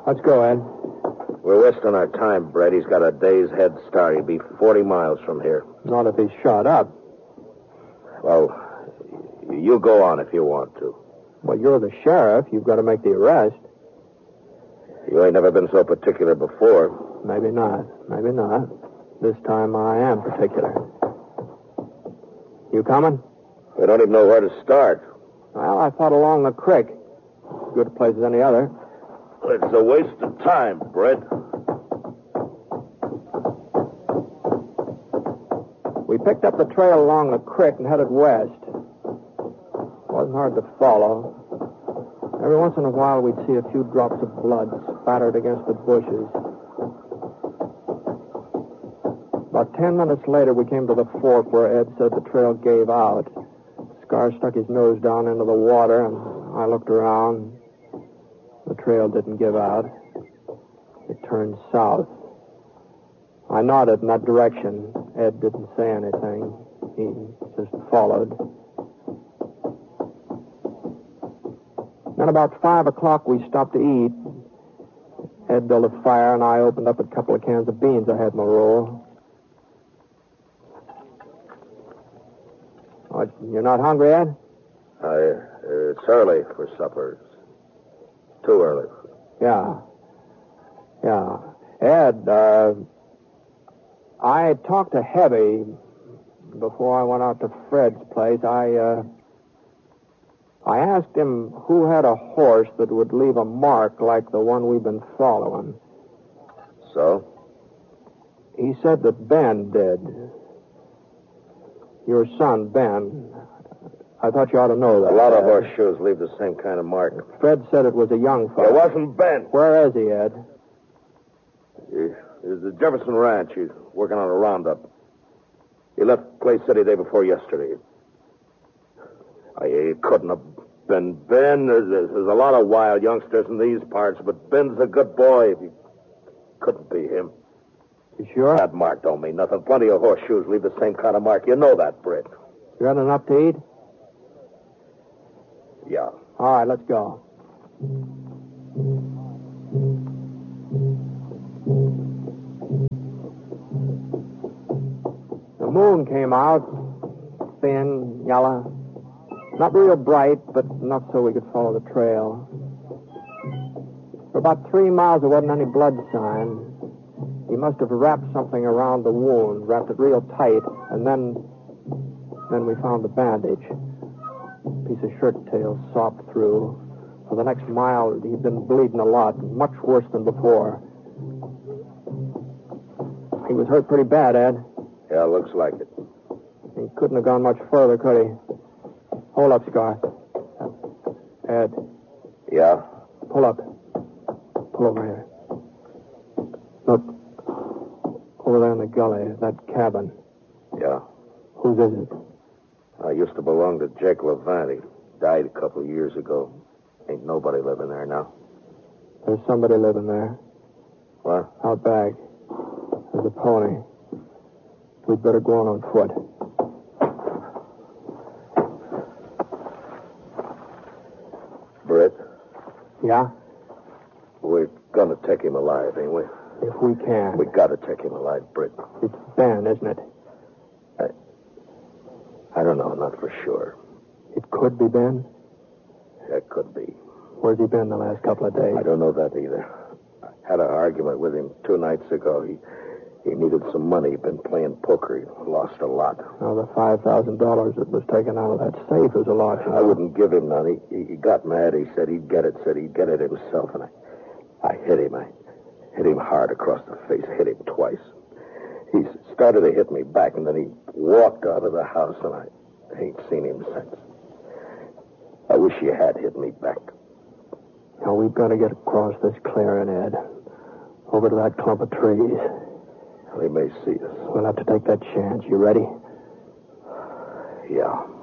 Let's go, Ed. We're wasting our time, Brett. He's got a day's head start. He'd be 40 miles from here. Not if he's shot up. Well, you go on if you want to. Well, you're the sheriff. You've got to make the arrest. You ain't never been so particular before. Maybe not. Maybe not. This time I am particular. You coming? We don't even know where to start. Well, I thought along the creek. Good a place as any other. It's a waste of time, Brett. We picked up the trail along the creek and headed west. Wasn't hard to follow. Every once in a while, we'd see a few drops of blood spattered against the bushes. About 10 minutes later, we came to the fork where Ed said the trail gave out. Scar stuck his nose down into the water, and I looked around. The trail didn't give out. It turned south. I nodded in that direction. Ed didn't say anything. He just followed. Then about 5 o'clock, we stopped to eat. Ed built a fire, and I opened up a couple of cans of beans I had in the roll. Oh, you're not hungry, Ed? It's early for supper. It's too early. Yeah. Ed, I talked to Heavy before I went out to Fred's place. I asked him who had a horse that would leave a mark like the one we've been following. So? He said that Ben did. Your son, Ben. I thought you ought to know that. A lot of horseshoes leave the same kind of mark. Fred said it was a young fellow. It wasn't Ben. Where is he, Ed? He's at Jefferson Ranch. He's working on a roundup. He left Clay City day before yesterday. It couldn't have been Ben. There's a lot of wild youngsters in these parts, but Ben's a good boy. It couldn't be him. You sure? That mark don't mean nothing. Plenty of horseshoes leave the same kind of mark. You know that, Britt. You got enough to eat? Yeah. All right, let's go. The moon came out, thin, yellow. Not real bright, but enough so we could follow the trail. For about 3 miles, there wasn't any blood sign. He must have wrapped something around the wound, wrapped it real tight, and then we found the bandage. A piece of shirt tail sopped through. For the next mile, he'd been bleeding a lot, much worse than before. He was hurt pretty bad, Ed. Yeah, looks like it. He couldn't have gone much further, could he? Hold up, Scar. Ed. Yeah? Pull up. Pull over here. Look. Over there in the gully, that cabin. Yeah. Whose is it? I used to belong to Jake Levant. He died a couple of years ago. Ain't nobody living there now. There's somebody living there. What? Out back. There's a pony. We'd better go on foot. Britt? Yeah? We're gonna take him alive, ain't we? If we can. We gotta take him alive, Britt. It's Ben, isn't it? I don't know, not for sure. It could be Ben? It could be. Where's he been the last couple of days? I don't know that either. I had an argument with him 2 nights ago. He needed some money. He'd been playing poker. He lost a lot. Oh, the $5,000 that was taken out of that safe was a lot. I wouldn't give him none. He got mad. He said he'd get it. Said he'd get it himself. And I hit him. I hit him hard across the face. Hit him twice. He started to hit me back, and then he walked out of the house, and I ain't seen him since. I wish he had hit me back. Now, we've got to get across this clearing, Ed. Over to that clump of trees. They may see us. We'll have to take that chance. You ready? Yeah.